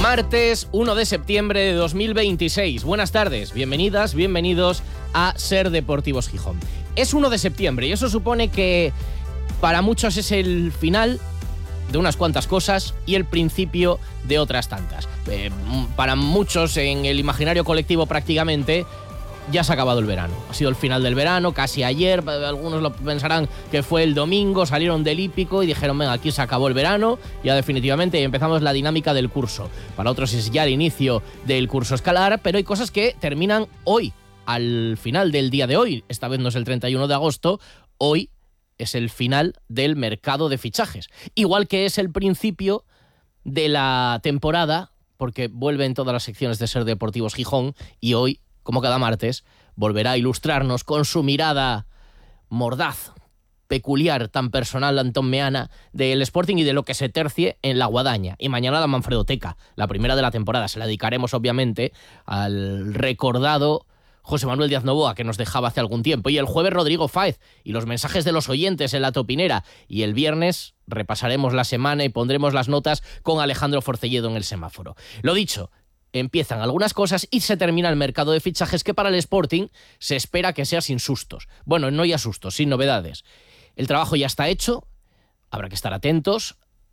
Martes 1 de septiembre de 2026. Buenas tardes, bienvenidas, bienvenidos a Ser Deportivos Gijón. Es 1 de septiembre y eso supone que para muchos es el final de unas cuantas cosas y el principio de otras tantas. Para muchos en el imaginario colectivo prácticamente ya se ha acabado el verano. Ha sido el final del verano, casi ayer. Algunos lo pensarán que fue el domingo, salieron del hípico y dijeron, venga, aquí se acabó el verano, ya definitivamente, y empezamos la dinámica del curso. Para otros es ya el inicio del curso escolar, pero hay cosas que terminan hoy, al final del día de hoy. Esta vez no es el 31 de agosto, hoy es el final del mercado de fichajes. Igual que es el principio de la temporada, porque vuelven todas las secciones de Ser Deportivos Gijón y hoy, como cada martes, volverá a ilustrarnos con su mirada mordaz, peculiar, tan personal, Antón Meana, del Sporting y de lo que se tercie en la Guadaña. Y mañana la Manfredoteca, la primera de la temporada. Se la dedicaremos, obviamente, al recordado José Manuel Díaz Novoa, que nos dejaba hace algún tiempo. Y el jueves, Rodrigo Fáez y los mensajes de los oyentes en la Topinera. Y el viernes repasaremos la semana y pondremos las notas con Alejandro Forcelledo en el semáforo. Lo dicho, empiezan algunas cosas y se termina el mercado de fichajes, que para el Sporting se espera que sea sin sustos. Bueno, no ya sustos, sin novedades. El trabajo ya está hecho, habrá que estar atentos.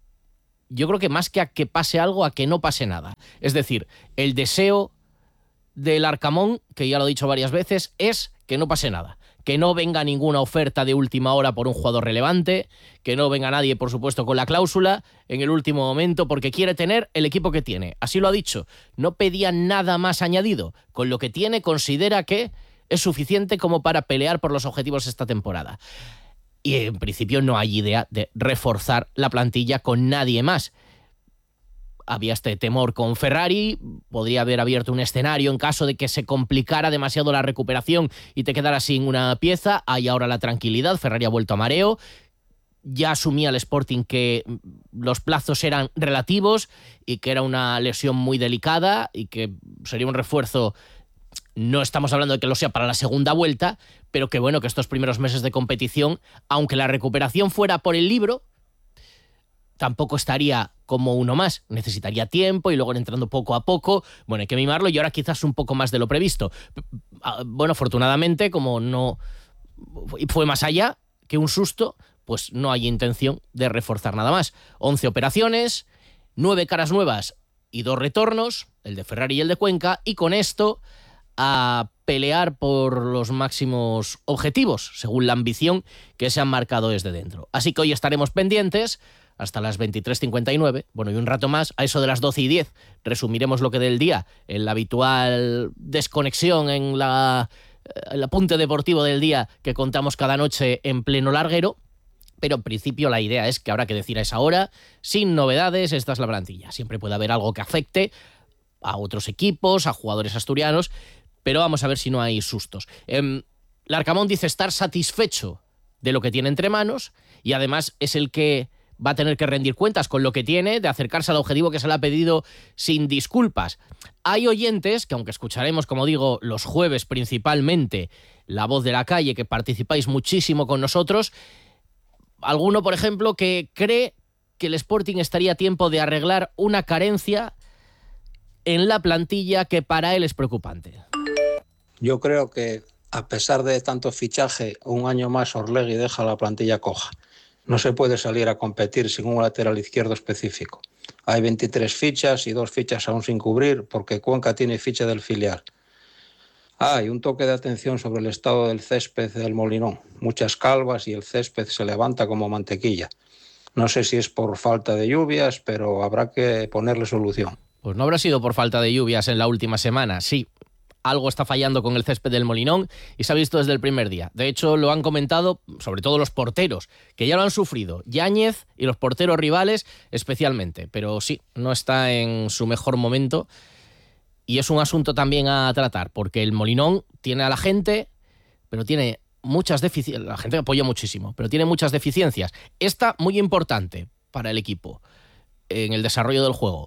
Yo creo que más que a que pase algo, a que no pase nada. Es decir, el deseo del Arcamón, que ya lo he dicho varias veces, es que no pase nada. Que no venga ninguna oferta de última hora por un jugador relevante, que no venga nadie, por supuesto, con la cláusula en el último momento, porque quiere tener el equipo que tiene. Así lo ha dicho. No pedía nada más añadido. Con lo que tiene, considera que es suficiente como para pelear por los objetivos esta temporada. Y en principio no hay idea de reforzar la plantilla con nadie más. Había este temor con Ferrari, podría haber abierto un escenario en caso de que se complicara demasiado la recuperación y te quedaras sin una pieza. Hay ahora la tranquilidad, Ferrari ha vuelto a mareo, ya asumía el Sporting que los plazos eran relativos y que era una lesión muy delicada y que sería un refuerzo. No estamos hablando de que lo sea para la segunda vuelta, pero que bueno, que estos primeros meses de competición, aunque la recuperación fuera por el libro, tampoco estaría como uno más, necesitaría tiempo y luego entrando poco a poco. Bueno, hay que mimarlo y ahora quizás un poco más de lo previsto. Bueno, afortunadamente, como no fue más allá que un susto, pues no hay intención de reforzar nada más. 11 operaciones, 9 caras nuevas y 2 retornos, el de Ferrari y el de Cuenca, y con esto a pelear por los máximos objetivos, según la ambición que se han marcado desde dentro. Así que hoy estaremos pendientes hasta las 23:59, bueno, y un rato más, a eso de las 12:10, resumiremos lo que del día, en la habitual desconexión, en el apunte deportivo del día que contamos cada noche en pleno larguero, pero en principio la idea es que habrá que decir a esa hora, sin novedades, esta es la plantilla. Siempre puede haber algo que afecte a otros equipos, a jugadores asturianos, pero vamos a ver si no hay sustos. Larcamón dice estar satisfecho de lo que tiene entre manos y además es el que va a tener que rendir cuentas con lo que tiene, de acercarse al objetivo que se le ha pedido sin disculpas. Hay oyentes, que aunque escucharemos, como digo, los jueves principalmente, la voz de la calle, que participáis muchísimo con nosotros, alguno, por ejemplo, que cree que el Sporting estaría a tiempo de arreglar una carencia en la plantilla que para él es preocupante. Yo creo que, a pesar de tanto fichaje, un año más Orlegui deja la plantilla coja. No se puede salir a competir sin un lateral izquierdo específico. Hay 23 fichas y 2 fichas aún sin cubrir porque Cuenca tiene ficha del filial. Hay un toque de atención sobre el estado del césped del Molinón. Muchas calvas y el césped se levanta como mantequilla. No sé si es por falta de lluvias, pero habrá que ponerle solución. Pues no habrá sido por falta de lluvias en la última semana, sí. Algo está fallando con el césped del Molinón y se ha visto desde el primer día. De hecho, lo han comentado sobre todo los porteros, que ya lo han sufrido. Yáñez y los porteros rivales especialmente. Pero sí, no está en su mejor momento y es un asunto también a tratar, porque el Molinón tiene a la gente, pero tiene muchas deficiencias. La gente apoya muchísimo, pero tiene muchas deficiencias. Esta muy importante para el equipo en el desarrollo del juego.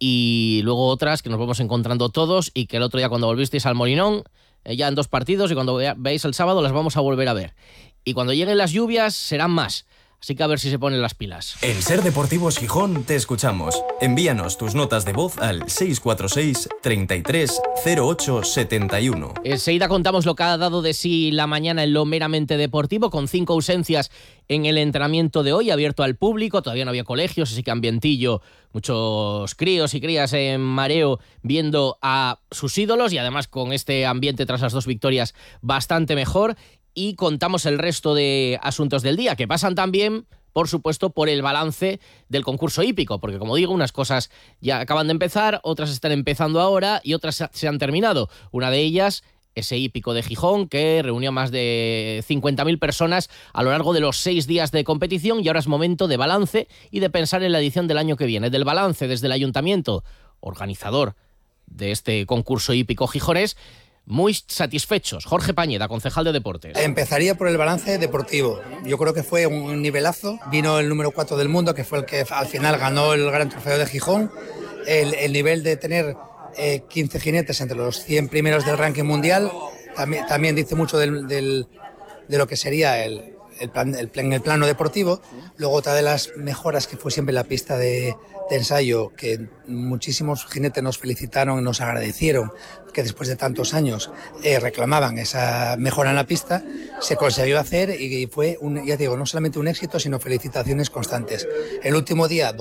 Y luego otras que nos vamos encontrando todos y que el otro día cuando volvisteis al Molinón, ya en 2 partidos, y cuando veáis el sábado las vamos a volver a ver. Y cuando lleguen las lluvias serán más. Así que a ver si se ponen las pilas. En Ser Deportivos Gijón te escuchamos. Envíanos tus notas de voz al 646 33 08 71. Enseguida contamos lo que ha dado de sí la mañana en lo meramente deportivo, con 5 ausencias en el entrenamiento de hoy, abierto al público. Todavía no había colegios, así que ambientillo, muchos críos y crías en mareo viendo a sus ídolos, y además con este ambiente tras las 2 victorias bastante mejor. Y contamos el resto de asuntos del día, que pasan también, por supuesto, por el balance del concurso hípico, porque como digo, unas cosas ya acaban de empezar, otras están empezando ahora y otras se han terminado. Una de ellas, ese hípico de Gijón, que reunió a más de 50.000 personas a lo largo de los 6 días de competición, y ahora es momento de balance y de pensar en la edición del año que viene. Del balance desde el ayuntamiento, organizador de este concurso hípico gijonés, muy satisfechos. Jorge Pañeda, concejal de deportes. Empezaría por el balance deportivo. Yo creo que fue un nivelazo. Vino el número 4 del mundo, que fue el que al final ganó el Gran Trofeo de Gijón. El nivel de tener 15 jinetes entre los 100 primeros del ranking mundial también dice mucho de lo que sería el plano deportivo. Luego, otra de las mejoras que fue siempre la pista de ensayo, que muchísimos jinetes nos felicitaron y nos agradecieron que después de tantos años reclamaban esa mejora en la pista, se consiguió hacer y fue, ya digo, no solamente un éxito, sino felicitaciones constantes. El último día,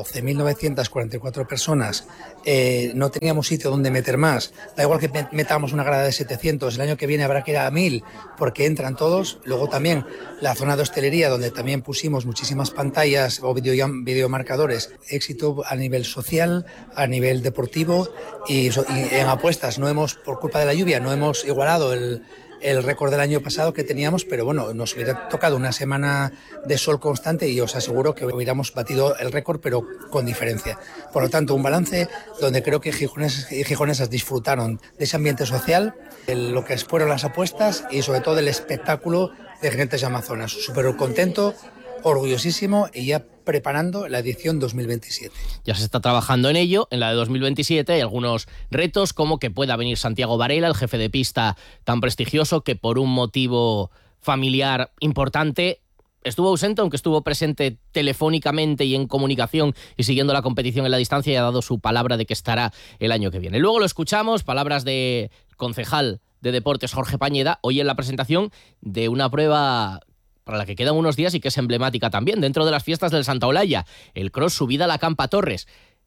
12.944 personas, no teníamos sitio donde meter más. Da igual que metamos una grada de 700, el año que viene habrá que ir a 1.000 porque entran todos. Luego también la zona de hostelería, donde también pusimos muchísimas pantallas o videomarcadores. Éxito a nivel social, a nivel deportivo y en apuestas. No hemos, por culpa de la lluvia, no hemos igualado el récord del año pasado que teníamos, pero bueno, nos hubiera tocado una semana de sol constante y os aseguro que hubiéramos batido el récord, pero con diferencia. Por lo tanto, un balance donde creo que gijoneses y gijonesas disfrutaron de ese ambiente social, de lo que fueron las apuestas y sobre todo del espectáculo de Jinetes de Amazonas. Súper contento, orgullosísimo y ya preparando la edición 2027. Ya se está trabajando en ello. En la de 2027 hay algunos retos, como que pueda venir Santiago Varela, el jefe de pista tan prestigioso, que por un motivo familiar importante estuvo ausente, aunque estuvo presente telefónicamente y en comunicación y siguiendo la competición en la distancia, y ha dado su palabra de que estará el año que viene. Luego lo escuchamos, palabras de concejal de deportes Jorge Pañeda, hoy en la presentación de una prueba para la que quedan unos días y que es emblemática también, dentro de las fiestas del Santa Olaya, el cross Subida a la Campa Torres,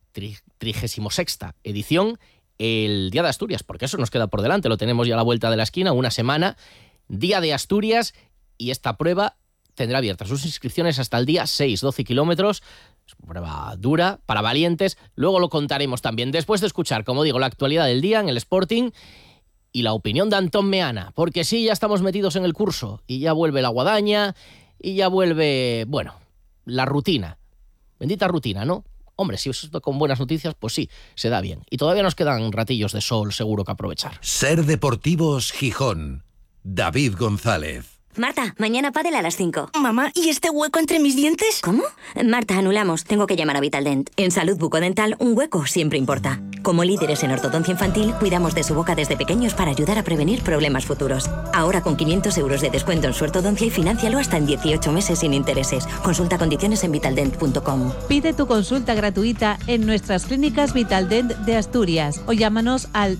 36ª edición, el Día de Asturias, porque eso nos queda por delante, lo tenemos ya a la vuelta de la esquina, una semana, Día de Asturias, y esta prueba tendrá abiertas sus inscripciones hasta el día 6, 12 kilómetros, es una prueba dura, para valientes, luego lo contaremos también, después de escuchar, como digo, la actualidad del día en el Sporting, y la opinión de Antón Meana, porque sí, ya estamos metidos en el curso y ya vuelve la guadaña y ya vuelve, bueno, la rutina. Bendita rutina, ¿no? Hombre, si es con buenas noticias, pues sí, se da bien. Y todavía nos quedan ratillos de sol seguro que aprovechar. Ser Deportivos Gijón. David González. Marta, mañana pádel a las 5. Mamá, ¿y este hueco entre mis dientes? ¿Cómo? Marta, anulamos. Tengo que llamar a Vitaldent. En salud bucodental, un hueco siempre importa. Como líderes en ortodoncia infantil, cuidamos de su boca desde pequeños para ayudar a prevenir problemas futuros. Ahora con 500 euros de descuento en su ortodoncia y financialo hasta en 18 meses sin intereses. Consulta condiciones en vitaldent.com. Pide tu consulta gratuita en nuestras clínicas Vitaldent de Asturias o llámanos al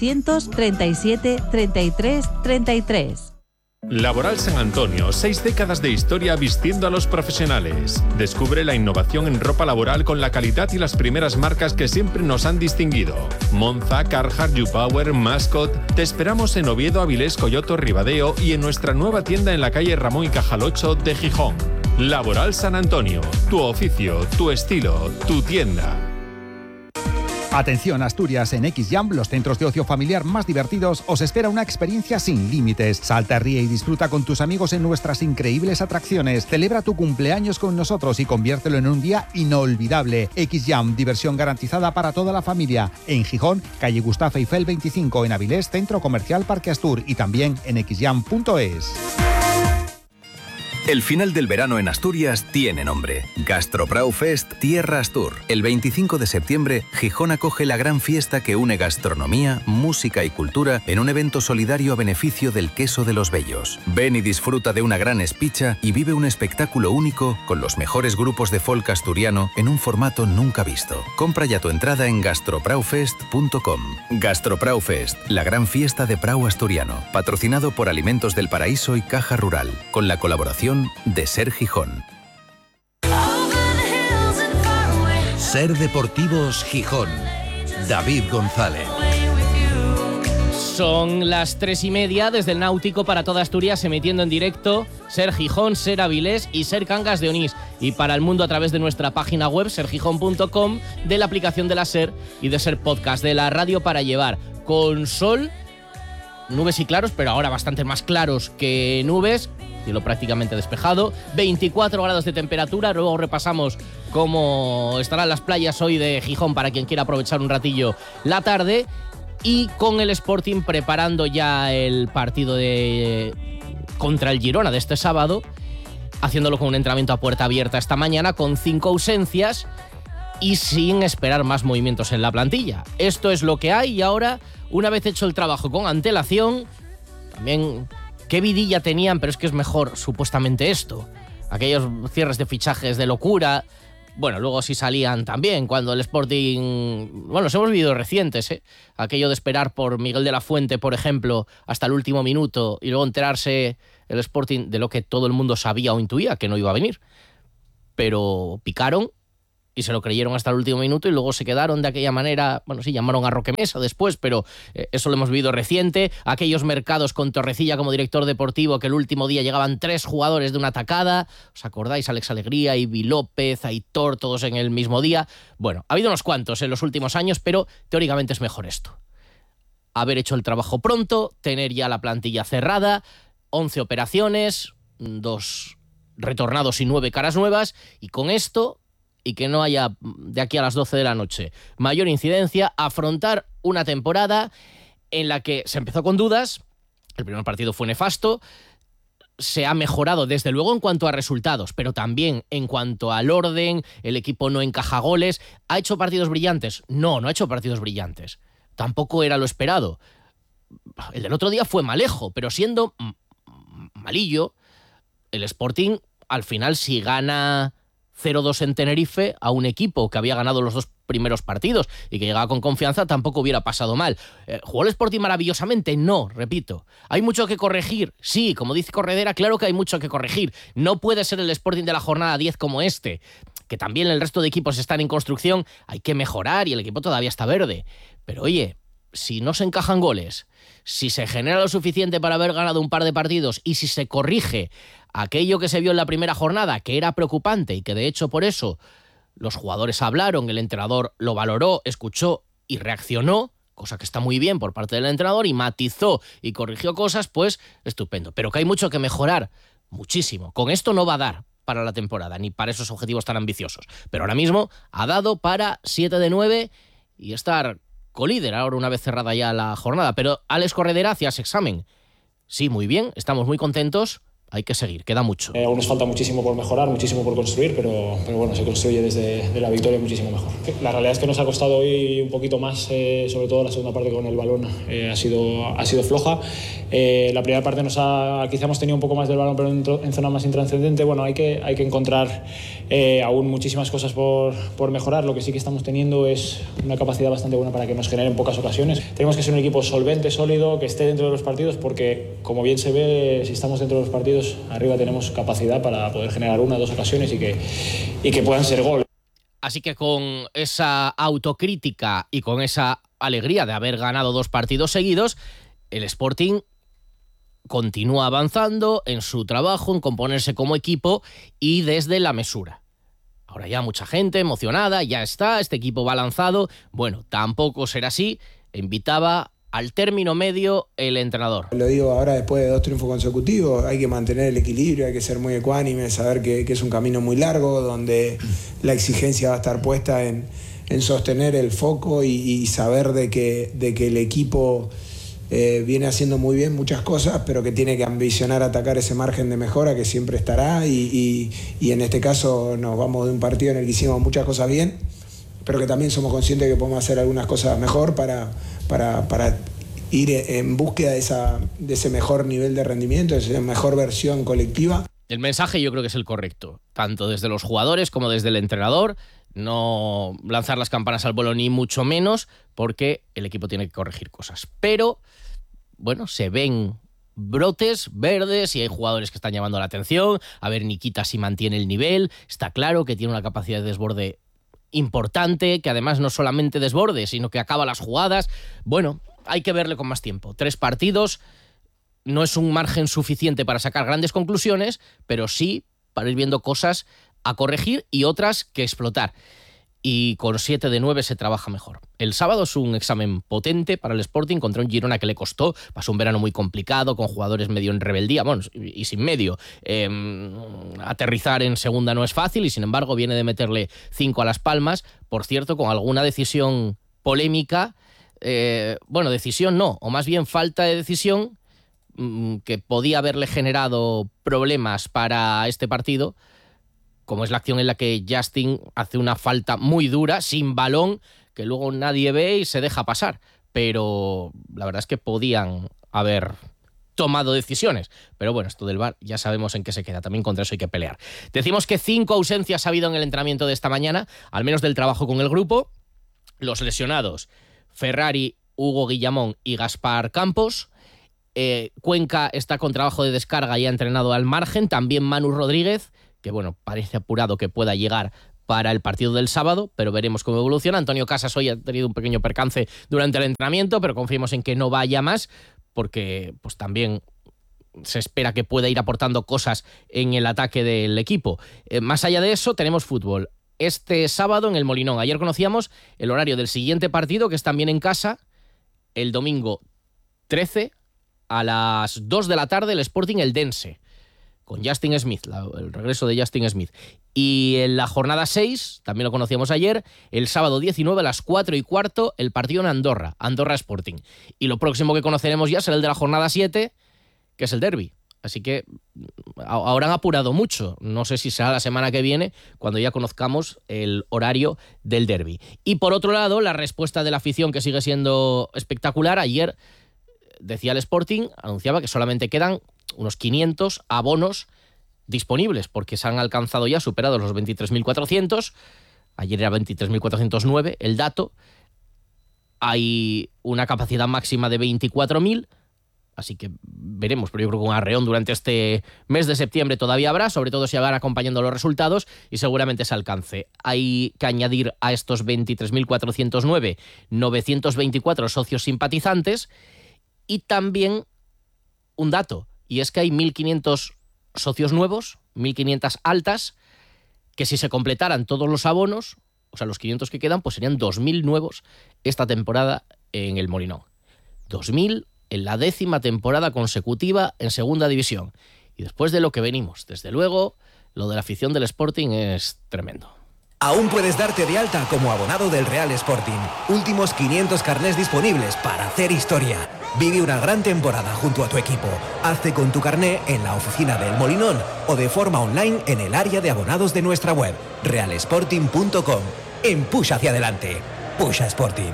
937 33 33. Laboral San Antonio, 6 décadas de historia vistiendo a los profesionales. Descubre la innovación en ropa laboral con la calidad y las primeras marcas que siempre nos han distinguido. Monza, Carhartt, YouPower, Mascot. Te esperamos en Oviedo, Avilés, Coyoto, Ribadeo y en nuestra nueva tienda en la calle Ramón y Cajal 8 de Gijón. Laboral San Antonio, tu oficio, tu estilo, tu tienda. Atención Asturias, en XJAM, los centros de ocio familiar más divertidos, os espera una experiencia sin límites. Salta, ríe y disfruta con tus amigos en nuestras increíbles atracciones. Celebra tu cumpleaños con nosotros y conviértelo en un día inolvidable. XJAM, diversión garantizada para toda la familia. En Gijón, calle Gustavo Eiffel 25, en Avilés, Centro Comercial Parque Astur, y también en xjam.es. El final del verano en Asturias tiene nombre. Gastroprau Fest Tierra Astur. El 25 de septiembre, Gijón acoge la gran fiesta que une gastronomía, música y cultura en un evento solidario a beneficio del queso de los Bellos. Ven y disfruta de una gran espicha y vive un espectáculo único con los mejores grupos de folk asturiano en un formato nunca visto. Compra ya tu entrada en gastropraufest.com. Gastroprau Fest, la gran fiesta de prau asturiano, patrocinado por Alimentos del Paraíso y Caja Rural, con la colaboración de Ser Gijón. Ser Deportivos Gijón. David González. Son las 3:30 desde el Náutico para toda Asturias, emitiendo en directo Ser Gijón, Ser Avilés y Ser Cangas de Onís. Y para el mundo a través de nuestra página web, sergijón.com, de la aplicación de la Ser y de Ser Podcast, de la radio para llevar. Con sol, nubes y claros, pero ahora bastante más claros que nubes. Cielo prácticamente despejado, 24 grados de temperatura. Luego repasamos cómo estarán las playas hoy de Gijón para quien quiera aprovechar un ratillo la tarde. Y con el Sporting preparando ya el partido contra el Girona de este sábado, haciéndolo con un entrenamiento a puerta abierta esta mañana, con 5 ausencias y sin esperar más movimientos en la plantilla. Esto es lo que hay y ahora, una vez hecho el trabajo con antelación, también... ¿Qué vidilla tenían? Pero es que es mejor, supuestamente, esto. Aquellos cierres de fichajes de locura. Bueno, luego sí salían también cuando el Sporting... Bueno, los hemos vivido recientes, ¿eh? Aquello de esperar por Miguel de la Fuente, por ejemplo, hasta el último minuto y luego enterarse el Sporting de lo que todo el mundo sabía o intuía, que no iba a venir. Pero picaron y se lo creyeron hasta el último minuto y luego se quedaron de aquella manera. Bueno, sí, llamaron a Roque Mesa después, pero eso lo hemos vivido reciente. Aquellos mercados con Torrecilla como director deportivo, que el último día llegaban 3 jugadores de una tacada. ¿Os acordáis? Alex Alegría, Ivi López, Aitor, todos en el mismo día. Bueno, ha habido unos cuantos en los últimos años, pero teóricamente es mejor esto. Haber hecho el trabajo pronto, tener ya la plantilla cerrada, 11 operaciones, 2 retornados y 9 caras nuevas, y con esto... y que no haya de aquí a las 12 de la noche mayor incidencia, afrontar una temporada en la que se empezó con dudas, el primer partido fue nefasto, se ha mejorado desde luego en cuanto a resultados, pero también en cuanto al orden, el equipo no encaja goles. ¿Ha hecho partidos brillantes? No ha hecho partidos brillantes. Tampoco era lo esperado. El del otro día fue malejo, pero siendo malillo, el Sporting al final si gana 0-2 en Tenerife a un equipo que había ganado los 2 primeros partidos y que llegaba con confianza, tampoco hubiera pasado mal. ¿Jugó el Sporting maravillosamente? No, repito. ¿Hay mucho que corregir? Sí, como dice Corredera, claro que hay mucho que corregir. No puede ser el Sporting de la jornada 10 como este, que también el resto de equipos están en construcción. Hay que mejorar y el equipo todavía está verde. Pero oye, si no se encajan goles, si se genera lo suficiente para haber ganado un par de partidos y si se corrige aquello que se vio en la primera jornada, que era preocupante y que de hecho por eso los jugadores hablaron, el entrenador lo valoró, escuchó y reaccionó, cosa que está muy bien por parte del entrenador, y matizó y corrigió cosas, pues estupendo. Pero que hay mucho que mejorar, muchísimo. Con esto no va a dar para la temporada, ni para esos objetivos tan ambiciosos. Pero ahora mismo ha dado para 7 de 9 y estar colíder ahora una vez cerrada ya la jornada. Pero Alex Corredera hacía ese examen. Sí, muy bien, estamos muy contentos. Hay que seguir, queda mucho. Aún nos falta muchísimo por mejorar, muchísimo por construir, pero bueno, se construye desde la victoria muchísimo mejor. La realidad es que nos ha costado hoy un poquito más, sobre todo la segunda parte con el balón ha sido floja. La primera parte quizá hemos tenido un poco más del balón, pero en zona más intrascendente. Bueno, hay que encontrar aún muchísimas cosas por mejorar. Lo que sí que estamos teniendo es una capacidad bastante buena para que nos generen pocas ocasiones. Tenemos que ser un equipo solvente, sólido, que esté dentro de los partidos, porque como bien se ve, si estamos dentro de los partidos, arriba tenemos capacidad para poder generar 1 o 2 ocasiones y que puedan ser gol. Así que con esa autocrítica y con esa alegría de haber ganado 2 partidos seguidos, el Sporting continúa avanzando en su trabajo, en componerse como equipo y desde la mesura. Ahora ya mucha gente emocionada, ya está, este equipo va lanzado. Bueno, tampoco será así. Invitaba al término medio el entrenador. Lo digo ahora después de 2 triunfos consecutivos, hay que mantener el equilibrio, hay que ser muy ecuánime, saber que es un camino muy largo, donde la exigencia va a estar puesta en sostener el foco y saber de que el equipo viene haciendo muy bien muchas cosas, pero que tiene que ambicionar atacar ese margen de mejora que siempre estará y en este caso nos vamos de un partido en el que hicimos muchas cosas bien, pero que también somos conscientes que podemos hacer algunas cosas mejor para ir en búsqueda de ese mejor nivel de rendimiento, de esa mejor versión colectiva. El mensaje yo creo que es el correcto, tanto desde los jugadores como desde el entrenador. No lanzar las campanas al vuelo ni mucho menos, porque el equipo tiene que corregir cosas. Pero, bueno, se ven brotes verdes y hay jugadores que están llamando la atención. A ver, Nikita si mantiene el nivel. Está claro que tiene una capacidad de desborde importante, que además no solamente desborde, sino que acaba las jugadas. Bueno, hay que verle con más tiempo. 3 partidos no es un margen suficiente para sacar grandes conclusiones, pero sí para ir viendo cosas a corregir y otras que explotar. Y con 7 de 9 se trabaja mejor. El sábado es un examen potente para el Sporting contra un Girona que le costó. Pasó un verano muy complicado, con jugadores medio en rebeldía, bueno, y sin medio. Aterrizar en segunda no es fácil y sin embargo viene de meterle 5 a Las Palmas. Por cierto, con alguna decisión polémica. Decisión no, o más bien falta de decisión que podía haberle generado problemas para este partido, como es la acción en la que Justin hace una falta muy dura, sin balón, que luego nadie ve y se deja pasar. Pero la verdad es que podían haber tomado decisiones. Pero bueno, esto del VAR ya sabemos en qué se queda. También contra eso hay que pelear. Decimos que 5 ausencias ha habido en el entrenamiento de esta mañana, al menos del trabajo con el grupo. Los lesionados: Ferrari, Hugo Guillamón y Gaspar Campos. Cuenca está con trabajo de descarga y ha entrenado al margen. También Manu Rodríguez, que bueno, parece apurado que pueda llegar para el partido del sábado, pero veremos cómo evoluciona. Antonio Casas hoy ha tenido un pequeño percance durante el entrenamiento, pero confiemos en que no vaya más, porque pues también se espera que pueda ir aportando cosas en el ataque del equipo. Más allá de eso, tenemos fútbol. Este sábado en el Molinón. Ayer conocíamos el horario del siguiente partido, que es también en casa, el domingo 13, a las 2 de la tarde, el Sporting Eldense, con Justin Smith, el regreso de Justin Smith. Y en la jornada 6, también lo conocíamos ayer, el sábado 19 a las 4:15, el partido en Andorra, Andorra Sporting. Y lo próximo que conoceremos ya será el de la jornada 7, que es el derbi. Así que ahora han apurado mucho. No sé si será la semana que viene, cuando ya conozcamos el horario del derbi. Y por otro lado, la respuesta de la afición, que sigue siendo espectacular. Ayer decía el Sporting, anunciaba que solamente quedan unos 500 abonos disponibles, porque se han alcanzado ya, superados los 23.400. Ayer era 23.409 el dato. Hay una capacidad máxima de 24.000, así que veremos, pero yo creo que un arreón durante este mes de septiembre todavía habrá, sobre todo si van acompañando los resultados, y seguramente se alcance. Hay que añadir a estos 23.409 924 socios simpatizantes, y también un dato, y es que hay 1.500 socios nuevos, 1.500 altas, que si se completaran todos los abonos, o sea, los 500 que quedan, pues serían 2.000 nuevos esta temporada en el Molinón. 2.000 en la 10ª temporada consecutiva en segunda división. Y después de lo que venimos, desde luego, lo de la afición del Sporting es tremendo. Aún puedes darte de alta como abonado del Real Sporting. Últimos 500 carnés disponibles para hacer historia. Vive una gran temporada junto a tu equipo. Hazte con tu carné en la oficina del Molinón o de forma online en el área de abonados de nuestra web, realsporting.com. Empuja hacia adelante. Pusha Sporting.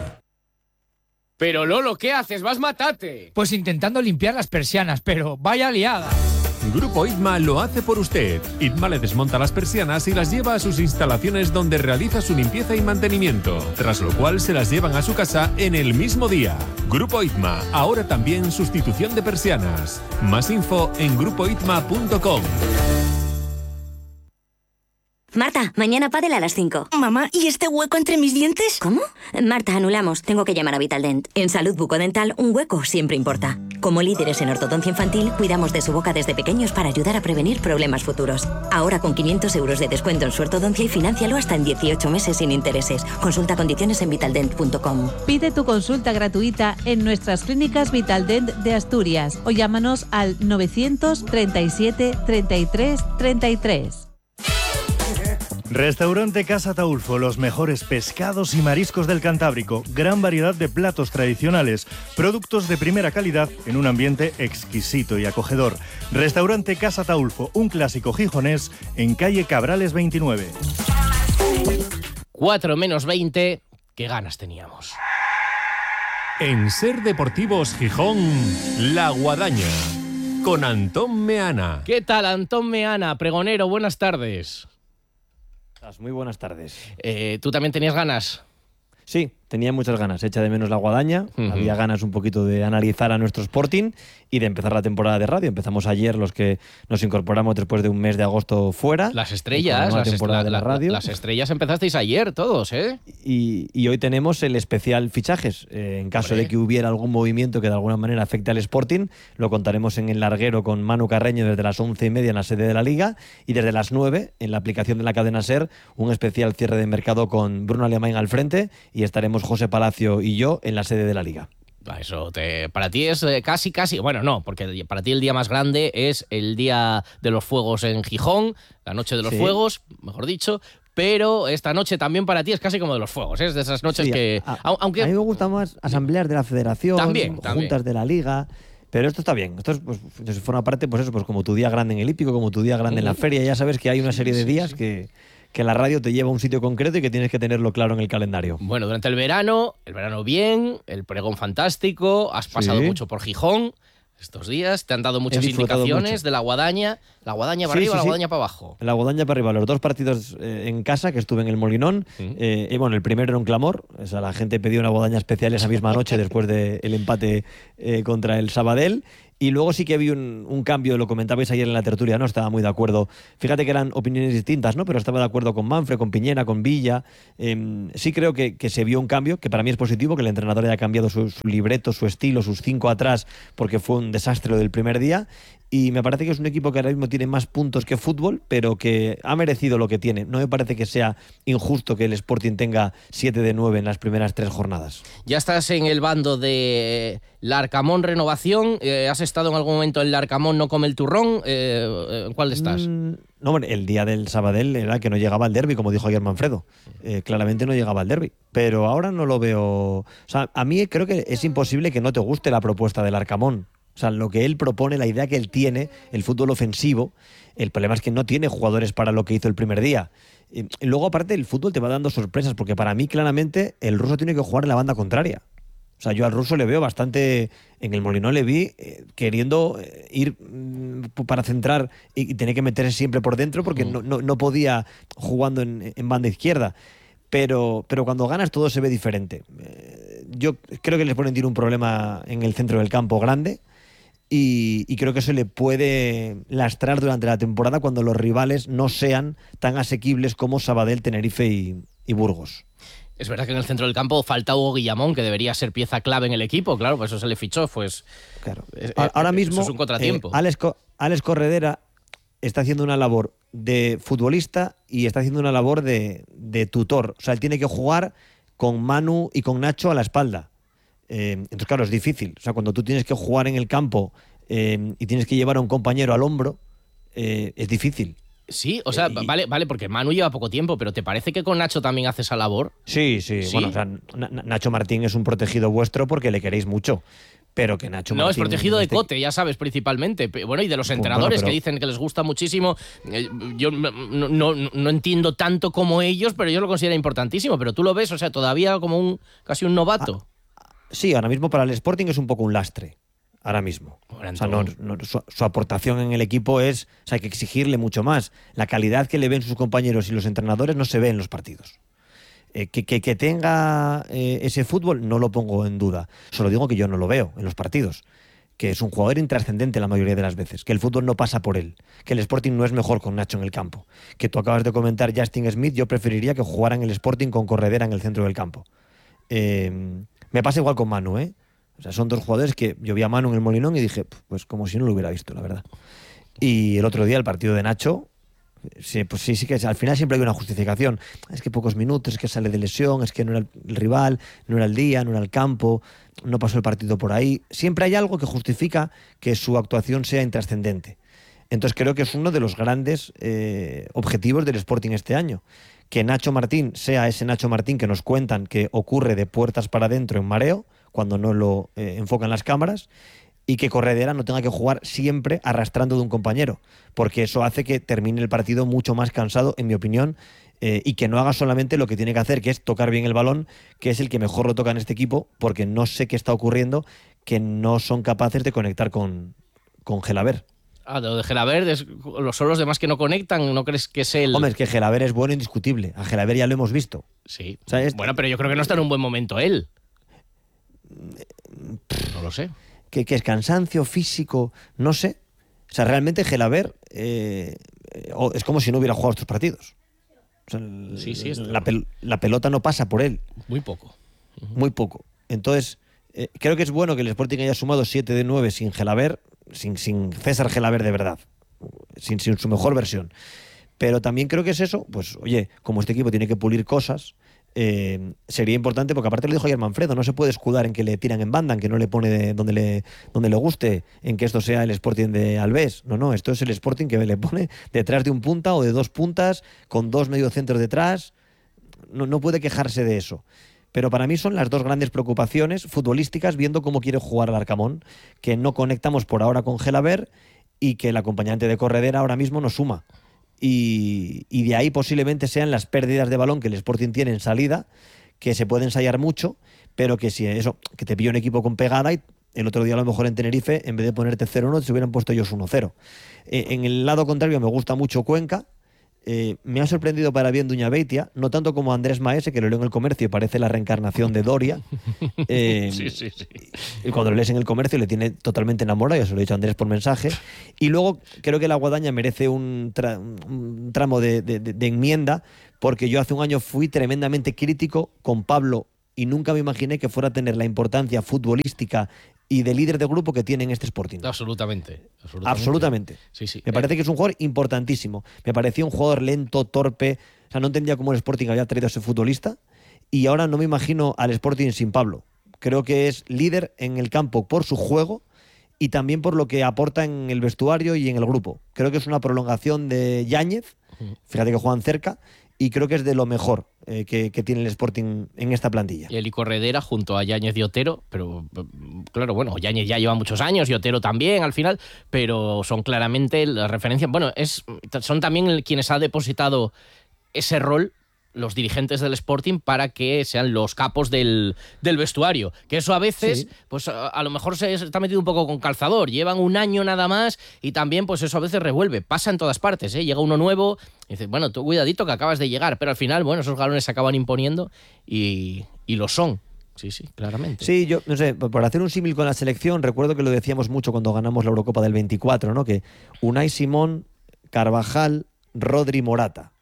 Pero Lolo, ¿qué haces? ¡Vas matate! Pues intentando limpiar las persianas, pero vaya liada. Grupo ITMA lo hace por usted. ITMA le desmonta las persianas y las lleva a sus instalaciones, donde realiza su limpieza y mantenimiento, tras lo cual se las llevan a su casa en el mismo día. Grupo ITMA, ahora también sustitución de persianas. Más info en grupoitma.com. Marta, mañana pádel a las 5. Mamá, ¿y este hueco entre mis dientes? ¿Cómo? Marta, anulamos. Tengo que llamar a Vitaldent. En Salud Bucodental, un hueco siempre importa. Como líderes en ortodoncia infantil, cuidamos de su boca desde pequeños para ayudar a prevenir problemas futuros. Ahora con 500 euros de descuento en su ortodoncia y financialo hasta en 18 meses sin intereses. Consulta condiciones en vitaldent.com. Pide tu consulta gratuita en nuestras clínicas Vitaldent de Asturias o llámanos al 937 33 33. Restaurante Casa Ataulfo, los mejores pescados y mariscos del Cantábrico, gran variedad de platos tradicionales, productos de primera calidad en un ambiente exquisito y acogedor. Restaurante Casa Ataulfo, un clásico gijonés en calle Cabrales 29. 4 menos 20, qué ganas teníamos. En Ser Deportivos Gijón, La Guadaña, con Antón Meana. ¿Qué tal, Antón Meana? Pregonero, buenas tardes. Muy buenas tardes. ¿Tú también tenías ganas? Sí, tenía muchas ganas. Echa de menos La Guadaña. Había ganas un poquito de analizar a nuestro Sporting y de empezar la temporada de radio. Empezamos ayer los que nos incorporamos después de un mes de agosto fuera. Las estrellas, la temporada de la radio. Las estrellas empezasteis ayer todos, ¿eh? Y hoy tenemos el especial fichajes. En caso de que hubiera algún movimiento que de alguna manera afecte al Sporting, lo contaremos en el larguero con Manu Carreño desde las 11:30 en la sede de la Liga y desde las 9 en la aplicación de la cadena SER, un especial cierre de mercado con Bruno Alemán al frente y estaremos José Palacio y yo en la sede de la Liga. Eso para ti es casi, bueno, no, porque para ti el día más grande es el día de los fuegos en Gijón, la noche de los fuegos, mejor dicho, pero esta noche también para ti es casi como de los fuegos, ¿eh? Es de esas noches que... Aunque a mí me gusta más asambleas de la federación, también. juntas de la Liga... Pero esto está bien, esto es, pues, forma parte, pues eso, pues como tu día grande en el hípico, como tu día grande en la feria, ya sabes que hay una serie de días que la radio te lleva a un sitio concreto y que tienes que tenerlo claro en el calendario. Bueno, durante el verano bien, el pregón fantástico, has pasado mucho por Gijón estos días, te han dado muchas indicaciones de La Guadaña. La Guadaña para arriba, La Guadaña para abajo. La Guadaña para arriba, los dos partidos en casa que estuve en el Molinón. Y bueno, el primero era un clamor, o sea, la gente pidió una Guadaña especial esa misma noche después del empate contra el Sabadell. Y luego sí que había un cambio, lo comentabais ayer en la tertulia, ¿no? Estaba muy de acuerdo. Fíjate que eran opiniones distintas, ¿no? Pero estaba de acuerdo con Manfred, con Piñera, con Villa. Sí creo que se vio un cambio, que para mí es positivo, que el entrenador haya cambiado su libreto, su estilo, sus 5 atrás, porque fue un desastre lo del primer día. Y me parece que es un equipo que ahora mismo tiene más puntos que fútbol, pero que ha merecido lo que tiene. No me parece que sea injusto que el Sporting tenga 7 de 9 en las primeras 3 jornadas. Ya estás en el bando de Larcamón Renovación. ¿Has estado en algún momento en Larcamón no come el turrón? ¿En cuál estás? No, el día del Sabadell era que no llegaba al derbi, como dijo ayer Manfredo. Claramente no llegaba al derbi. Pero ahora no lo veo... O sea, a mí creo que es imposible que no te guste la propuesta del Larcamón. O sea, lo que él propone, la idea que él tiene, el fútbol ofensivo, el problema es que no tiene jugadores para lo que hizo el primer día. Y luego, aparte, el fútbol te va dando sorpresas, porque para mí, claramente, el ruso tiene que jugar en la banda contraria. O sea, yo al ruso le veo bastante... En el Molinón le vi queriendo ir para centrar y tener que meterse siempre por dentro, porque no podía jugando en banda izquierda. Pero cuando ganas todo se ve diferente. Yo creo que el Sporting tiene un problema en el centro del campo grande. Y creo que eso le puede lastrar durante la temporada cuando los rivales no sean tan asequibles como Sabadell, Tenerife y Burgos. Es verdad que en el centro del campo falta Hugo Guillamón, que debería ser pieza clave en el equipo, claro, por eso se le fichó, pues... Claro. Ahora mismo, eso es un contratiempo. Alex Corredera está haciendo una labor de futbolista y está haciendo una labor de tutor. O sea, él tiene que jugar con Manu y con Nacho a la espalda. Entonces, claro, es difícil. O sea, cuando tú tienes que jugar en el campo y tienes que llevar a un compañero al hombro, es difícil. Sí, o sea, vale, porque Manu lleva poco tiempo, pero ¿te parece que con Nacho también hace esa labor? Sí. Bueno, o sea, Nacho Martín es un protegido vuestro porque le queréis mucho. Pero que Nacho Martín... No, es protegido de Cote, ya sabes, principalmente. Bueno, y de los entrenadores que dicen que les gusta muchísimo. Yo no entiendo tanto como ellos, pero yo lo considero importantísimo. Pero tú lo ves, o sea, todavía como casi un novato. Sí, ahora mismo para el Sporting es un poco un lastre. Ahora mismo. O sea, su aportación en el equipo es... O sea, hay que exigirle mucho más. La calidad que le ven sus compañeros y los entrenadores no se ve en los partidos. Que tenga ese fútbol no lo pongo en duda. Solo digo que yo no lo veo en los partidos. Que es un jugador intrascendente la mayoría de las veces. Que el fútbol no pasa por él. Que el Sporting no es mejor con Nacho en el campo. Que tú acabas de comentar Justin Smith. Yo preferiría que jugara en el Sporting con Corredera en el centro del campo. Me pasa igual con Manu, ¿eh? O sea, son dos jugadores que yo vi a Manu en el Molinón y dije, pues como si no lo hubiera visto, la verdad. Y el otro día, el partido de Nacho, sí, pues sí que al final siempre hay una justificación. Es que pocos minutos, es que sale de lesión, es que no era el rival, no era el día, no era el campo, no pasó el partido por ahí. Siempre hay algo que justifica que su actuación sea intrascendente. Entonces creo que es uno de los grandes objetivos del Sporting este año. Que Nacho Martín sea ese Nacho Martín que nos cuentan que ocurre de puertas para adentro en mareo, cuando no lo enfocan las cámaras, y que Corredera no tenga que jugar siempre arrastrando de un compañero, porque eso hace que termine el partido mucho más cansado, en mi opinión, y que no haga solamente lo que tiene que hacer, que es tocar bien el balón, que es el que mejor lo toca en este equipo, porque no sé qué está ocurriendo, que no son capaces de conectar con Gelabert. Lo de Gelabert son los demás que no conectan, ¿no crees que es el...? Hombre, es que Gelabert es bueno indiscutible, a Gelabert ya lo hemos visto. Sí, o sea, bueno, pero yo creo que no está en un buen momento él. No lo sé. Que es cansancio físico, no sé. O sea, realmente Gelabert es como si no hubiera jugado estos partidos. O sea, la pelota no pasa por él. Muy poco. Muy poco. Entonces, creo que es bueno que el Sporting haya sumado 7 de 9 sin Gelabert, sin César Gelabert de verdad, sin su mejor versión. Pero también creo que es eso, pues oye, como este equipo tiene que pulir cosas, sería importante, porque aparte lo dijo ayer Manfredo, no se puede escudar en que le tiran en banda, en que no le pone donde le guste, en que esto sea el Sporting de Alves. No, esto es el Sporting que le pone detrás de un punta o de dos puntas, con dos mediocentros detrás. No puede quejarse de eso. Pero para mí son las dos grandes preocupaciones futbolísticas, viendo cómo quiere jugar el Arcamón, que no conectamos por ahora con Gelabert y que el acompañante de Corredera ahora mismo no suma. Y de ahí posiblemente sean las pérdidas de balón que el Sporting tiene en salida, que se puede ensayar mucho, pero que si eso, que te pilla un equipo con pegada y el otro día a lo mejor en Tenerife, en vez de ponerte 0-1, se hubieran puesto ellos 1-0. En el lado contrario me gusta mucho Cuenca. Me ha sorprendido para bien Duñabeitia, no tanto como Andrés Maese, que lo leo en El Comercio y parece la reencarnación de Doria. Sí. Y cuando lo lees en El Comercio le tiene totalmente enamorado, ya se lo he dicho a Andrés por mensaje. Y luego creo que la Guadaña merece un tramo de enmienda, porque yo hace un año fui tremendamente crítico con Pablo y nunca me imaginé que fuera a tener la importancia futbolística y de líder de grupo que tiene en este Sporting. Absolutamente. Sí. Me parece que es un jugador importantísimo. Me parecía un jugador lento, torpe. O sea, no entendía cómo el Sporting había traído a ese futbolista. Y ahora no me imagino al Sporting sin Pablo. Creo que es líder en el campo por su juego y también por lo que aporta en el vestuario y en el grupo. Creo que es una prolongación de Yáñez. Fíjate que juegan cerca. Y creo que es de lo mejor que tiene el Sporting en esta plantilla. Y el Corredera junto a Yáñez y Otero, pero claro, bueno, Yáñez ya lleva muchos años y Otero también al final, pero son claramente las referencias. Bueno, son también quienes ha depositado ese rol los dirigentes del Sporting para que sean los capos del vestuario. Que eso a veces, pues a lo mejor se está metido un poco con calzador. Llevan un año nada más y también pues eso a veces revuelve. Pasa en todas partes, ¿eh? Llega uno nuevo y dices, bueno, tú cuidadito que acabas de llegar. Pero al final, bueno, esos galones se acaban imponiendo y lo son. Sí, claramente. Sí, yo no sé, por hacer un símil con la selección, recuerdo que lo decíamos mucho cuando ganamos la Eurocopa del 24, ¿no? Que Unai Simón, Carvajal, Rodri, Morata.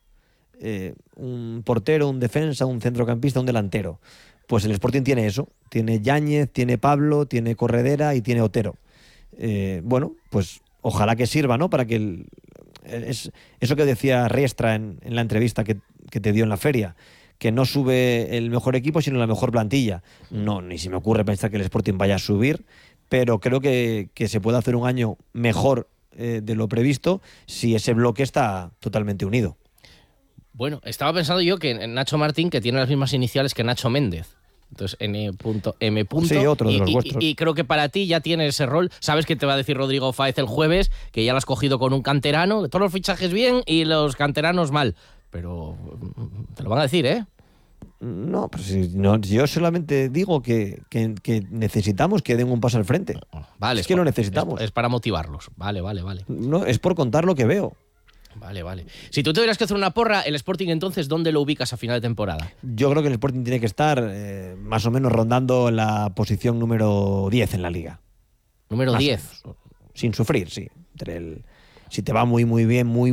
Un portero, un defensa, un centrocampista, un delantero. Pues el Sporting tiene eso. Tiene Yáñez, tiene Pablo, tiene Corredera y tiene Otero. Bueno, pues ojalá que sirva, ¿no? Para que eso que decía Riestra en la entrevista que te dio en la feria, que no sube el mejor equipo sino la mejor plantilla. No, ni se me ocurre pensar que el Sporting vaya a subir, pero creo que se puede hacer un año mejor de lo previsto si ese bloque está totalmente unido. Bueno, estaba pensando yo que Nacho Martín, que tiene las mismas iniciales que Nacho Méndez. Entonces, N.M. Sí, otro de los vuestros. Y creo que para ti ya tiene ese rol. Sabes que te va a decir Rodrigo Fáez el jueves, que ya lo has cogido con un canterano, todos los fichajes bien y los canteranos mal. Pero te lo van a decir, ¿eh? No, pues yo solamente digo que necesitamos que den un paso al frente. Vale, es que lo necesitamos. Es para motivarlos. Vale. No, es por contar lo que veo. Vale. Si tú tuvieras que hacer una porra, el Sporting entonces, ¿dónde lo ubicas a final de temporada? Yo creo que el Sporting tiene que estar más o menos rondando la posición número 10 en la liga. ¿Número 10? Sin sufrir, sí. Si te va muy bien, muy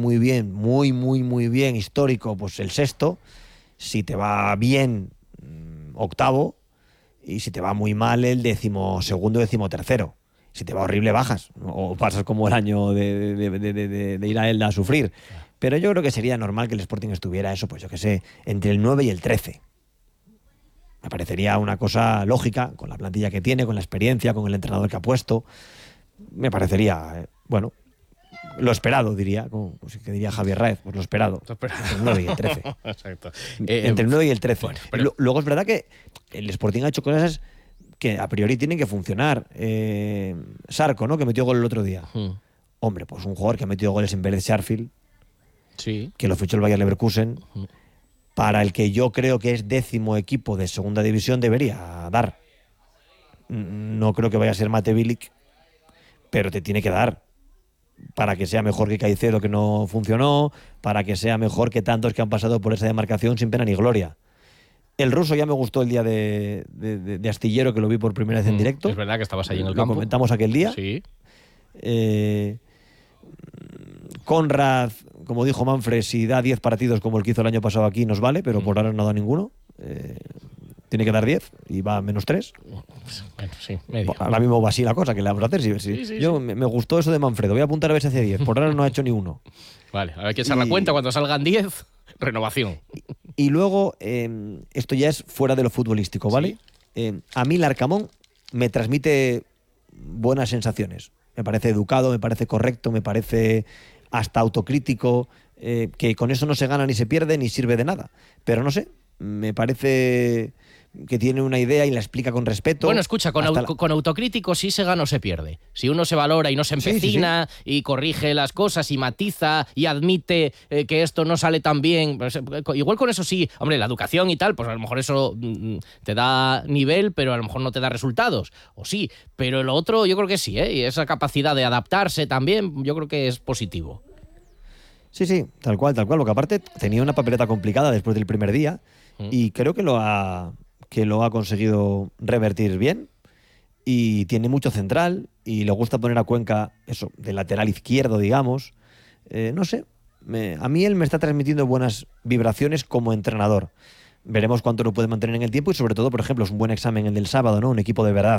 bien, histórico, pues el sexto. Si te va bien, octavo. Y si te va muy mal, el 12º, 13º. Si te va horrible, bajas. O pasas como el año de ir a Elda a sufrir. Pero yo creo que sería normal que el Sporting estuviera eso, pues yo qué sé, entre el 9 y el 13. Me parecería una cosa lógica, con la plantilla que tiene, con la experiencia, con el entrenador que ha puesto. Me parecería, bueno, Lo esperado, diría, como que diría Javier Raez, pues lo esperado. Entre el 9 y el 13. Exacto. Entre el 9 y el 13. Bueno, pero... Luego es verdad que el Sporting ha hecho cosas que a priori tienen que funcionar. Sarko, ¿no? Que metió gol el otro día. Hombre, pues un jugador que ha metido goles en Vélez Sarsfield, sí, que lo fichó el Bayer Leverkusen, para el que yo creo que es 10º equipo de segunda división, debería dar. No creo que vaya a ser Mate Bilic, pero te tiene que dar. Para que sea mejor que Caicedo, que no funcionó, para que sea mejor que tantos que han pasado por esa demarcación sin pena ni gloria. El ruso ya me gustó el día de Astillero, que lo vi por primera vez en directo. Es verdad que estabas ahí en el Lo campo. Lo comentamos aquel día. Sí. Conrad, como dijo Manfred, si da 10 partidos como el que hizo el año pasado aquí, nos vale, pero por ahora no ha dado ninguno. Tiene que dar 10 y va a -3. Bueno, sí, medio. Ahora mismo va así la cosa, que le vamos a hacer. Yo me gustó eso de Manfredo. Voy a apuntar a ver si hace 10. Por ahora no ha hecho ni uno. Vale, hay que echar la cuenta. Cuando salgan 10, renovación. Y luego, esto ya es fuera de lo futbolístico, ¿vale? Sí. A mí el Arcamón me transmite buenas sensaciones. Me parece educado, me parece correcto, me parece hasta autocrítico, que con eso no se gana ni se pierde ni sirve de nada. Pero no sé, me parece que tiene una idea y la explica con respeto. Bueno, escucha, con autocrítico sí se gana o se pierde. Si uno se valora y no se empecina y corrige las cosas y matiza y admite que esto no sale tan bien, pues, igual con eso sí, hombre, la educación y tal, pues a lo mejor eso te da nivel, pero a lo mejor no te da resultados, o sí, pero lo otro yo creo que sí, y esa capacidad de adaptarse también yo creo que es positivo. Sí, tal cual, porque aparte tenía una papeleta complicada después del primer día y creo que lo ha conseguido revertir bien y tiene mucho central y le gusta poner a Cuenca eso, de lateral izquierdo, digamos. No sé, a mí él me está transmitiendo buenas vibraciones como entrenador. Veremos cuánto lo puede mantener en el tiempo y sobre todo, por ejemplo, es un buen examen el del sábado, ¿no? Un equipo de verdad